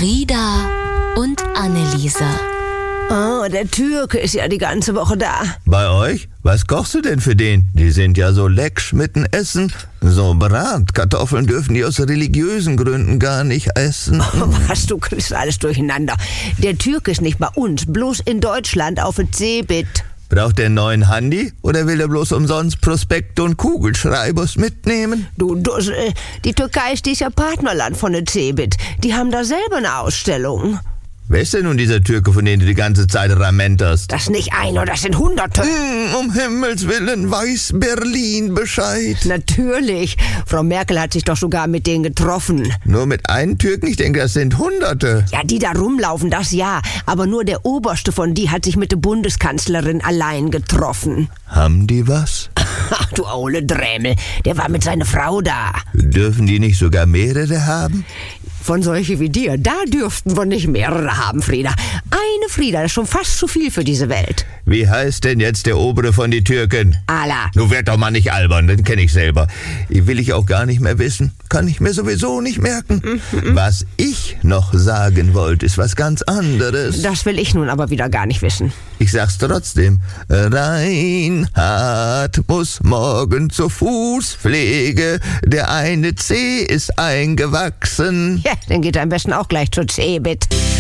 Frieda und Anneliese. Oh, der Türke ist ja die ganze Woche da. Bei euch? Was kochst du denn für den? Die sind ja so leck mitten Essen. So Bratkartoffeln dürfen die aus religiösen Gründen gar nicht essen. Oh, was, du kriegst alles durcheinander. Der Türke ist nicht bei uns, bloß in Deutschland auf dem Cebit. Braucht der einen neuen Handy oder will er bloß umsonst Prospekte und Kugelschreibers mitnehmen? Die Türkei ist ja Partnerland von der Cebit. Die haben da selber eine Ausstellung. Wer ist denn nun dieser Türke, von dem du die ganze Zeit ramenterst? Das ist nicht einer, das sind Hunderte. Um Himmels Willen, weiß Berlin Bescheid. Natürlich. Frau Merkel hat sich doch sogar mit denen getroffen. Nur mit einem Türken? Ich denke, das sind Hunderte. Ja, die da rumlaufen, das ja. Aber nur der Oberste von die hat sich mit der Bundeskanzlerin allein getroffen. Haben die was? Ach, du Aule Drämel. Der war mit seiner Frau da. Dürfen die nicht sogar mehrere haben? Von solche wie dir, da dürften wir nicht mehrere haben, Frieda. Eine Frieda, das ist schon fast zu viel für diese Welt. Wie heißt denn jetzt der Obere von die Türken? Ala. Nun werd doch mal nicht albern, den kenne ich selber. Will ich auch gar nicht mehr wissen. Kann ich mir sowieso nicht merken. Was ich noch sagen wollte, ist was ganz anderes. Das will ich nun aber wieder gar nicht wissen. Ich sag's trotzdem. Reinhard muss morgen zur Fußpflege. Der eine Zeh ist eingewachsen. Ja, dann geht er am besten auch gleich zur Cebit.